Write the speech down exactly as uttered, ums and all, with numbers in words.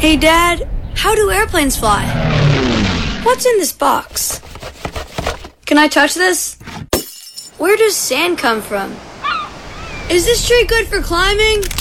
Hey, Dad, how do airplanes fly? What's in this box? Can I touch this? Where does sand come from? Is this tree good for climbing?